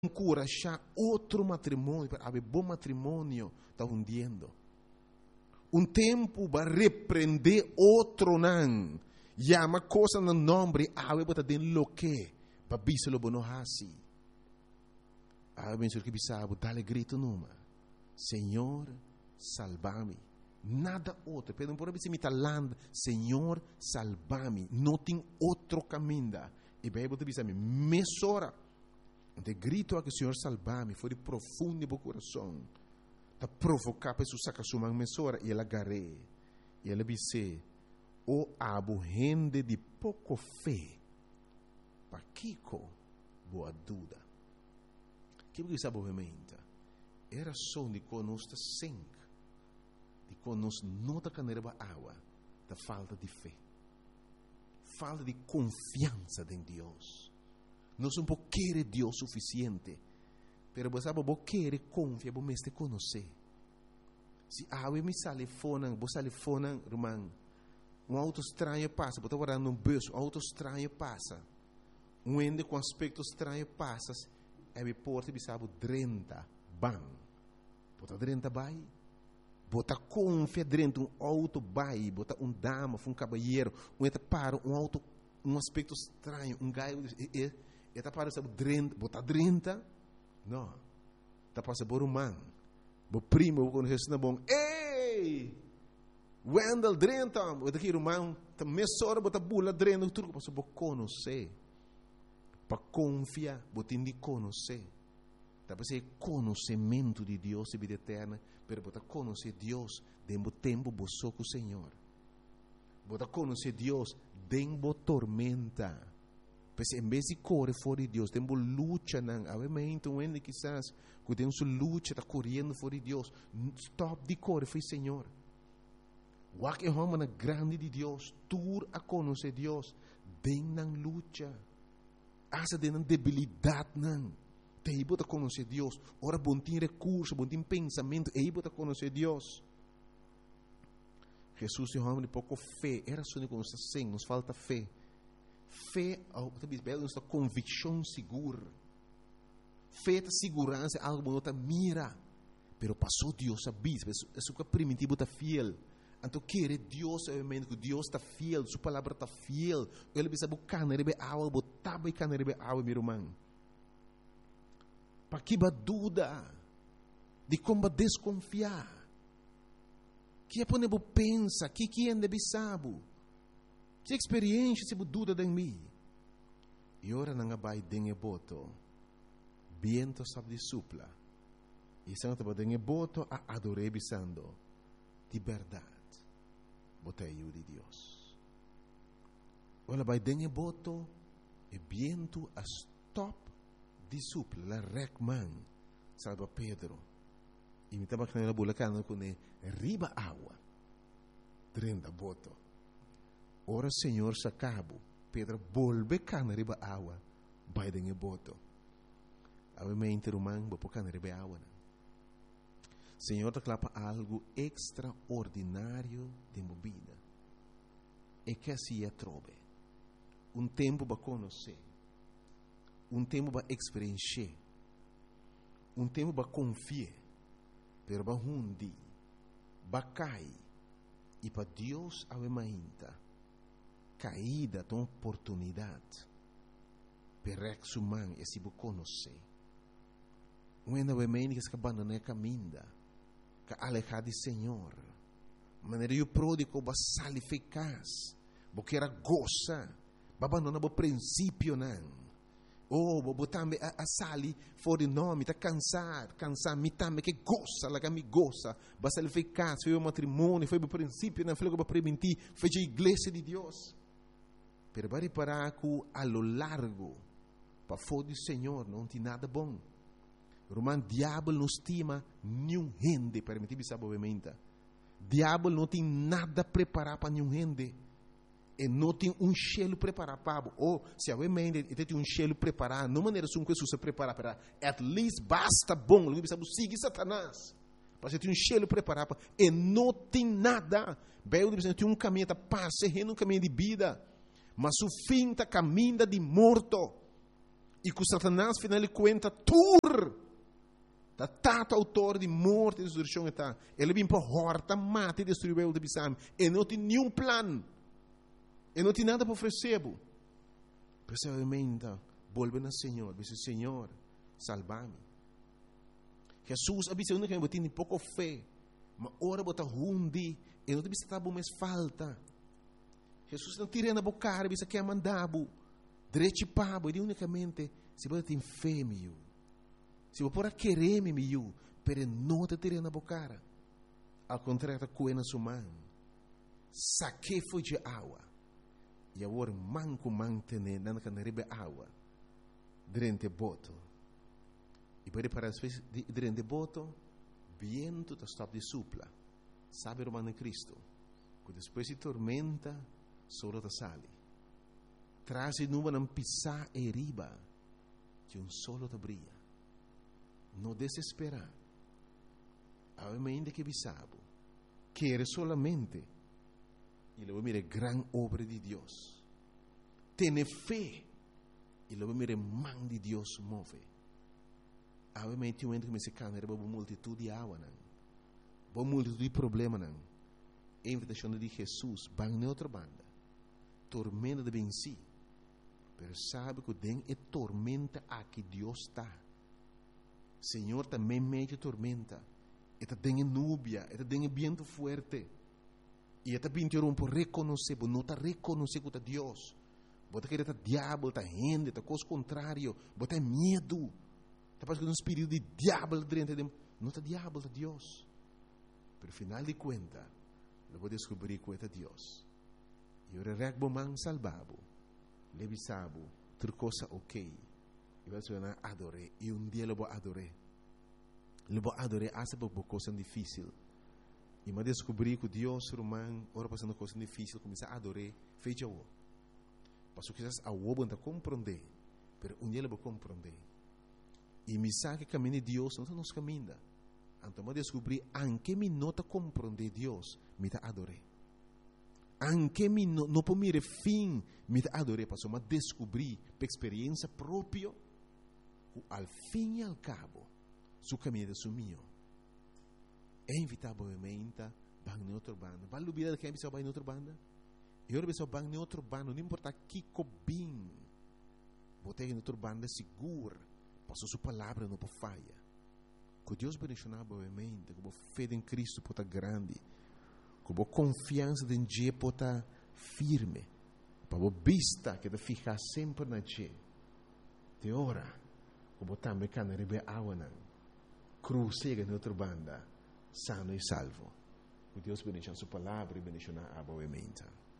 encorajar outro matrimônio, para haver bom matrimônio, está hundindo. Tempo para repreender outro não. Llama coisa no nome, ave bota den lo que, para biselo bono hasi. Ave menso que bisabo, dale grito numa. Senhor, salva-me. Nada outro. Pedro, por exemplo, se land, Senhor, salva-me. Não tem outro caminho. E bem, você diz a mim, mesora. Então, grito a que o Senhor salva-me, foi de profundo no coração. Está provocar para sacar sua mesora e ela agarrei. E ela disse, o abo gente de pouco fé, para Kiko, boa dúvida. Que você sabe obviamente? Era só de conosco sangue, de conosco não da caneira água, da falta de fé, falta de confiança em Deus. Nós não queremos Deus suficiente, pero você sabe, você quer confiar, você mesmo conhecer. Se água me sale fora, você sale fora, irmão, auto estranho passa, você está guardando um bus, auto estranho passa, ende com aspecto estranho passa, e porta, você sabe, 30 bang. Bota 30 bai, bota confia dentro auto bai, bota dama, caballeiro, eta para auto, aspecto estranho, gaio, eta para sabe 30, bota 30, não, tá passa por man, bo primo, quando na bom, ei, Wendell 30, bota aqui irmão, tá mesora, bota bula 30, tudo passa por conhecer, para confiar, bota indi conhecer. Para ser conhecimento de Deus e vida eterna, pero para conhecer Deus dentro do tempo com o Senhor. Para conhecer Deus dentro da tormenta. Porque em vez de correr fora de Deus, dentro da luta, obviamente, quizás, que tem sua luta, está correndo fora de Deus. Stop de correr, foi Senhor. O que é uma grande de Deus, tur a conhecer Deus dentro da luta. Essa dentro da debilidade, não. Te bota conhecer Deus. Ora, bom tem recurso, bom tem pensamento. E bota conhecer Deus. Jesus tem um pouco fé. Era só que nos assim, nos falta fé. Fé, nos dá convicção segura. Fé é segurança, algo bom está mira. Pero passou Deus a bis. Isso que é primitivo está fiel. Então, querer Deus, obviamente, que Deus está fiel. Sua palavra está fiel. Ele precisa buscar na rebe água, botar buscar na rebe água, meu irmão. Para que dúvida de como desconfiar. Que é para pensa, que é deve saber. Que experiência se dúvida em mim. E ora não vai dengue boto. Viento sabe de supla. E se não te dengue boto a adorar bisando. De verdade. Botei de Deus. Ora vai dengue boto e viento a stop de supla, la recman, salva Pedro. E me estava na bulacana com riba água. 30 boto. Ora Senhor sacabo, Pedro volve cana riba água, vai dengue boto. Obviamente romang vou cana riba água. Senhor te clapa algo extraordinário de movida. E que assim é trobe. Tempo para conhecer. Tempo para experienciar, tempo para confiar, pero para hundi, para cair, e para Deus avemainta, caída de uma oportunidade, para exumar e se conhecer. Ainda avemainta que se abandona a caminho, que alejar de Senhor, maneira o pródigo para salificaz, porque era goza, para abandonar o princípio não. Botambe a sali fora de nome, está cansar, me também que gosta, lá que me gosta, basta ele foi casa, foi o matrimônio, foi o princípio, não foi o que preventir, foi a igreja de Deus. Pero para reparar que a lo largo, para fora do Senhor, não tem nada bom. Román, diabo não estima nenhum gente, permitir sabe obviamente. Diabo não tem nada preparado para nenhum gente. E não tem cheiro preparado para ou se obviamente tem cheiro preparado, não maneira que você prepara para at least basta bom, não precisa seguir Satanás. Mas tem cheiro preparado para e não tem nada. Bem, tem caminho para paz, caminho de vida, mas o fim está caminho de morto. E que Satanás, afinal de contas, tur, da tato autor de morte e destruição está. Ele vem para horta, mata e destruir o de bisam. E não tem nenhum plano. E não tem nada para oferecer. Precisamente, volve ao Senhor. Diz, Senhor, salva-me. Jesus avisa que eu tenho pouco fé. Mas ora bota hundi. E não tem mais falta. Jesus não tira na boca, avisa que é mandado. Direito pabo, e unicamente, se você tem fé, meu. Se você pode querer, meu, pero não te tira na boca. Ao contrário, coe na sua mão. Saque foi de água. E agora, manco mantene, não can rebe água. Durante boto. E pode para as vezes, durante boto, viento está stop de supla. Sabe, Romano Cristo, que depois de tormenta, solo te sale. Traz e nuvem não pisar e riba, que solo te brilha. Não desesperar. Obviamente que bisabo, quer solamente, e luego mire gran obra de Dios. Tiene fe, e luego mire man de Dios move. Obviamente, um momento que me se cana, uma multitud de água, uma multitud de problemas, a invitação de Jesus, van na outra banda, tormenta de venci. Pero sabe que den é tormenta aqui Deus está. Senhor também meio tormenta. Eta tem nubia, eta tem vento forte. E eta pintou por reconhecer, por não está reconhecer que é Deus. Bota que está diabo, está gente, está coisa contrário, bota medo. Está passando um espírito de diabo dentro de não está diabo, está Deus. Pero final de conta, eu vou descobrir que é Deus. E eu regbo man salvabo. Levi sabo, outra coisa ok. E vai ser adoré. E dia eu vou adoré. Eu vou adoré até por coisa difícil. E me descobri que Deus, romano, ora passando coisa difícil, começa a adorar, fecha o. Passo que a o não compreender, mas dia eu vou compreender. E me sabe que caminho de Deus não nos caminha. Então me descobri, anche me nota compreender Deus, me ta adoré. Anche me não por mire fim, me adorei, passou a descobrir, por experiência própria, que ao fim e ao cabo, o caminho é o meu. É invitavelmente, vai em outra banda. Vai lubir que é vai em outra banda? E agora vai vai em outra banda, não importa que cobim. Botei em outra banda segura, passou sua palavra não pode falha. Que Deus bendicionar boamente, que a fé em Cristo pode estar grande. Com a confiança em Deus pode estar firme, para a vista que te ficar sempre na Deus. De hora, como também can rebe água não, cruzega na outra banda, sano e salvo. Que Deus bendiga a sua palavra e bendiga a boa mente.